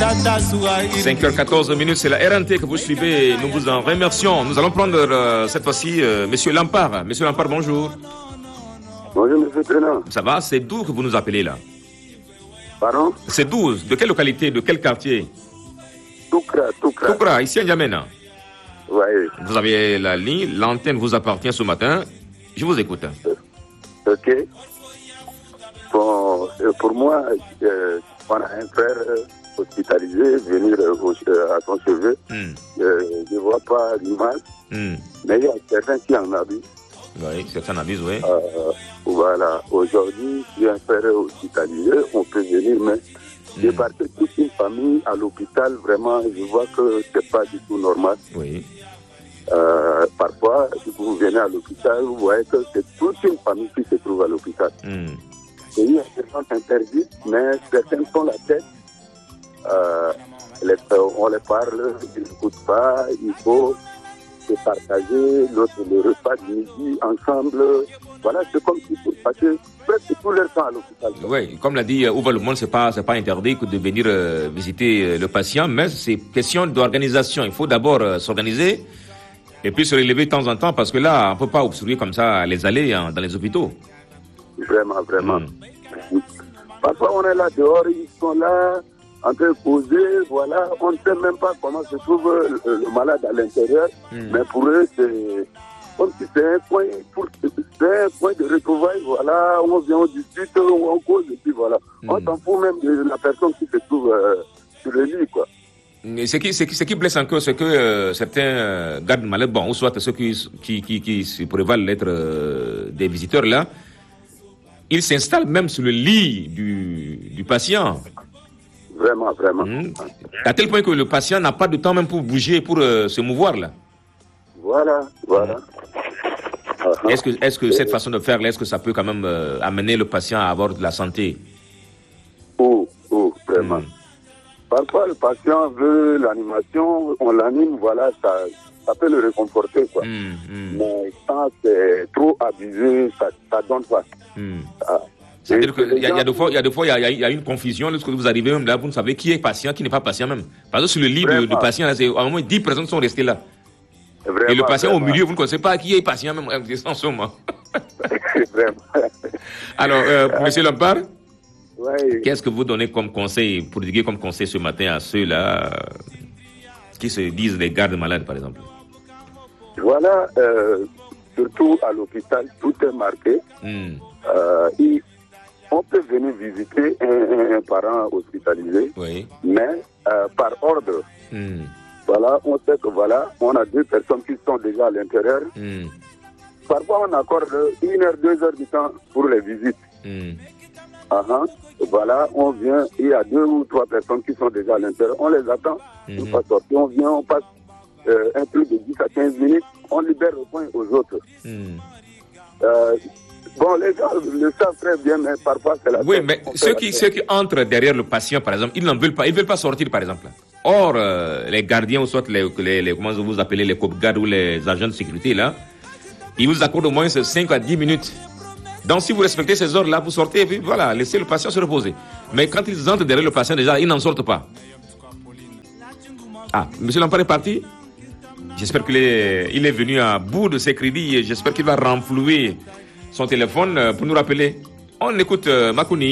5h14, c'est la RNT que vous suivez. Nous vous en remercions. Nous allons prendre cette fois-ci Monsieur Lampard. Monsieur Lampard, bonjour. Bonjour, monsieur Président. Ça va? C'est d'où que vous nous appelez là? Pardon? C'est d'où? De quelle localité? De quel quartier? Toukra. Toukra, ici à N'Djamena. Oui. Vous avez la ligne, l'antenne vous appartient ce matin. Je vous écoute. Ok. Bon, pour moi, on a un frère hospitalisé, venir à son chevet. Je ne vois pas l'image, mais il y a certains qui en abusent. Oui, certains abusent, oui. Voilà. Aujourd'hui, si un frère est hospitalisé, on peut venir, mais débarquer toute une famille à l'hôpital, vraiment, je vois que ce n'est pas du tout normal. Oui. Parfois, si vous venez à l'hôpital, vous voyez que c'est toute une famille qui se trouve à l'hôpital. Et il y a des gens interdits, mais certains sont la tête. On les parle, ils n'écoutent pas, il faut se partager le repas de midi ensemble. Voilà, c'est comme si pour passer presque tout leur temps à l'hôpital. Oui, comme l'a dit Ouva Le Monde, c'est pas interdit de venir visiter le patient, mais c'est question d'organisation. Il faut d'abord s'organiser et puis se relever de temps en temps, parce que là, on ne peut pas obstruer comme ça les allées dans les hôpitaux. Vraiment. Parfois, on est là dehors, ils sont là, en train de poser, voilà. On ne sait même pas comment se trouve le malade à l'intérieur, mais pour eux, c'est comme si c'est un point de retrouvailles, voilà. On vient, on discute, on cause, et puis voilà. On s'en fout même de la personne qui se trouve sur le lit, quoi. Ce qui blesse encore, c'est que certains gardes malades, bon, ou soit ceux qui se prévalent d'être des visiteurs là, ils s'installent même sur le lit du patient. Vraiment. À tel point que le patient n'a pas de temps même pour bouger, pour se mouvoir là. Voilà. Est-ce que cette façon de faire là, est-ce que ça peut quand même amener le patient à avoir de la santé? Oh, vraiment. Parfois, le patient veut l'animation, on l'anime, voilà, ça peut le réconforter, quoi. Mais quand c'est trop abusé, ça donne pas. C'est-à-dire qu'il y a des fois, il y a une confusion lorsque vous arrivez même là, vous ne savez qui est patient, qui n'est pas patient même. Parce que sur le lit du patient, là, à un moment, 10 personnes sont restées là. Vraiment, et le patient au milieu, vous ne connaissez pas qui est patient même en ce moment. Vraiment. Alors, monsieur Lampard, ouais. Qu'est-ce que vous donnez comme conseil, pour dire comme conseil ce matin à ceux-là qui se disent les gardes malades, par exemple? Voilà, surtout à l'hôpital, tout est marqué. On peut venir visiter un parent hospitalisé, mais par ordre. Voilà, on sait que voilà, on a 2 personnes qui sont déjà à l'intérieur. Parfois, on accorde 1 heure, 2 heures du temps pour les visites. Voilà, on vient, il y a 2 ou 3 personnes qui sont déjà à l'intérieur. On les attend, on passe sortir, on vient, on passe un truc de 10 à 15 minutes, on libère le point aux autres. Bon, les gens le savent très bien, mais parfois c'est la... Oui, mais ceux qui entrent derrière le patient, par exemple, ils veulent pas sortir, par exemple. Or, les gardiens, ou soit les comment vous appelez, les cop-gardes ou les agents de sécurité, là, ils vous accordent au moins 5 à 10 minutes. Donc, si vous respectez ces ordres-là, vous sortez et puis voilà, laissez le patient se reposer. Mais quand ils entrent derrière le patient, déjà, ils n'en sortent pas. Ah, monsieur Lampard est parti? J'espère qu'il est venu à bout de ses crédits et j'espère qu'il va renflouer son téléphone pour nous rappeler. On écoute Makouni.